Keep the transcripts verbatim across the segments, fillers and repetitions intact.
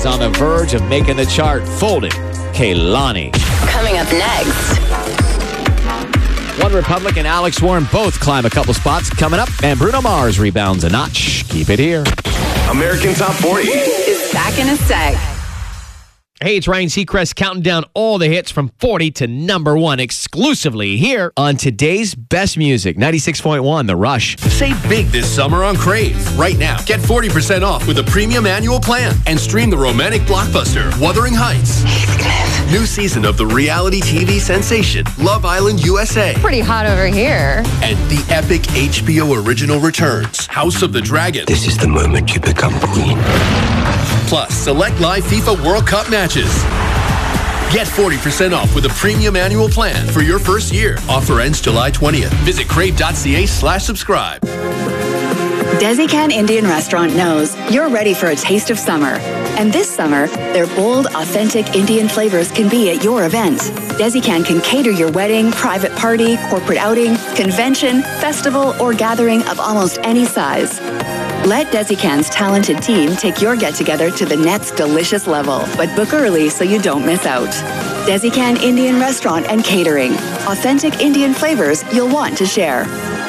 is on the verge of making the chart, folding Kehlani. Coming up next. One Republic and Alex Warren both climb a couple spots coming up, and Bruno Mars rebounds a notch. Keep it here. American Top forty is back in a sec. Hey, it's Ryan Seacrest counting down all the hits from forty to number one exclusively here on today's best music, ninety-six point one, The Rush. Save big this summer on Crave. Right now, get forty percent off with a premium annual plan and stream the romantic blockbuster, Wuthering Heights. Heathcliff. New season of the reality T V sensation, Love Island U S A. Pretty hot over here. And the epic H B O original returns, House of the Dragon. This is the moment you become queen. Plus, select live FIFA World Cup matches. Get forty percent off with a premium annual plan for your first year. Offer ends July twentieth. Visit crave.ca slash subscribe. Desikan Indian Restaurant knows you're ready for a taste of summer. And this summer, their bold, authentic Indian flavors can be at your event. Desikan can cater your wedding, private party, corporate outing, convention, festival, or gathering of almost any size. Let Desikan's talented team take your get-together to the next delicious level, but book early so you don't miss out. Desikan Indian Restaurant and Catering. Authentic Indian flavors you'll want to share.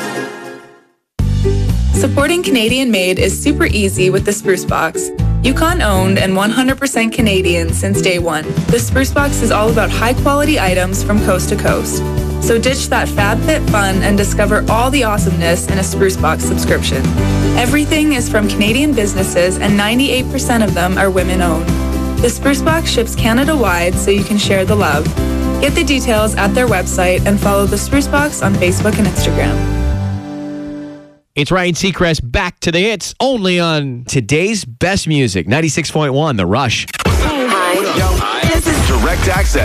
Supporting Canadian-made is super easy with the Spruce Box. Yukon-owned and one hundred percent Canadian since day one. The Spruce Box is all about high-quality items from coast to coast. So ditch that FabFit fun and discover all the awesomeness in a Spruce Box subscription. Everything is from Canadian businesses and ninety-eight percent of them are women-owned. The Spruce Box ships Canada-wide so you can share the love. Get the details at their website and follow the Spruce Box on Facebook and Instagram. It's Ryan Seacrest back to the hits only on today's best music, ninety-six point one, The Rush. Hi. This is Direct Access.